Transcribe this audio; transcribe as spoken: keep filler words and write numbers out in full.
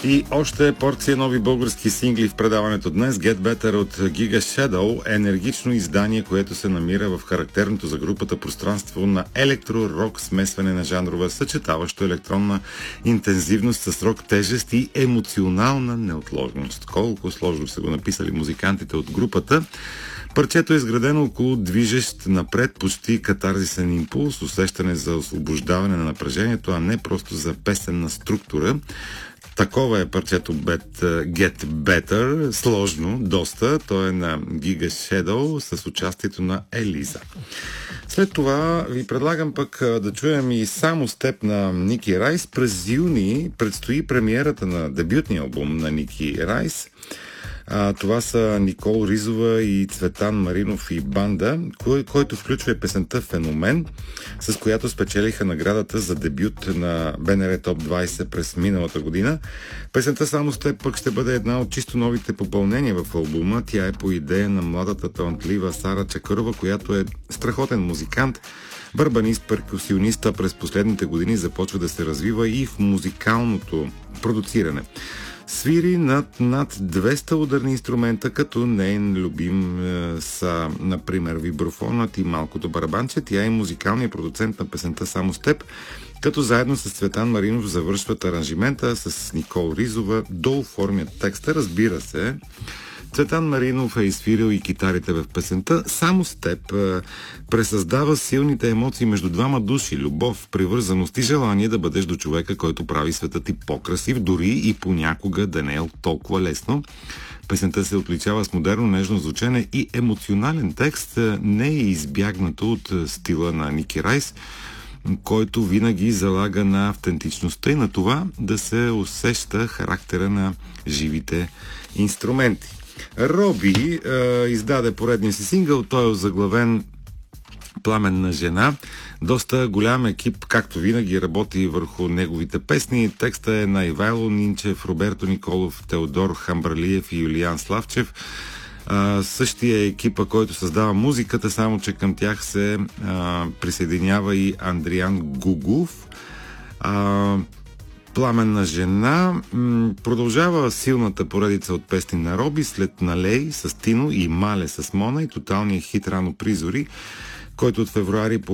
И още порция нови български сингли в предаването днес. Get Better от Giga Shadow, енергично издание, което се намира в характерното за групата пространство на електро-рок смесване на жанрове, съчетаващо електронна интензивност с рок тежест и емоционална неотложност. Колко сложно са го написали музикантите от групата. Парчето е изградено около движещ напред, почти катарзисен импулс, усещане за освобождаване на напрежението, а не просто за песенна структура. Такова е парчето Get Better, сложно, доста. То е на Giga Shadow с участието на Елиза. След това ви предлагам пък да чуем и Само с теб на Ники Райс. През юни предстои премиерата на дебютния албум на Ники Райс. А, това са Никол Ризова и Цветан Маринов и банда, кой, който включва песента Феномен, с която спечелиха наградата за дебют на БНР Топ двайсет през миналата година. Песента Само с теб пък ще бъде една от чисто новите попълнения в албума. Тя е по идея на младата талантлива Сара Чакърова, която е страхотен музикант, барбанист, перкусиониста. През последните години започва да се развива и в музикалното продуциране. Свири над, над двеста ударни инструмента, като нейн любим е, са, например, виброфонът и малкото барабанче. Тя е музикалният продуцент на песента Само с теб, като заедно с Цветан Маринов завършват аранжимента, с Никол Ризова дооформят текста. Разбира се, Цветан Маринов е изфирил и китарите в песента. Само с теб е, пресъздава силните емоции между двама души, любов, привързаност и желание да бъдеш до човека, който прави света ти по-красив, дори и понякога да не е толкова лесно. Песента се отличава с модерно нежно звучене и емоционален текст. Не е избягнато от стила на Ники Райс, който винаги залага на автентичността и на това да се усеща характера на живите инструменти. Роби е, издаде поредния си сингъл, той е озаглавен Пламенна жена. Доста голям екип, както винаги, работи върху неговите песни. Текста е на Ивайло Нинчев, Роберто Николов, Теодор Хамбарлиев и Юлиан Славчев. А, същия е екипа, който създава музиката, само че към тях се а, присъединява и Андриан Гугов. А, Пламенна жена м- продължава силната поредица от песни на Роби, след Налей с Тино и Мале с Мона и тоталния хит Рано призори, който от февруари по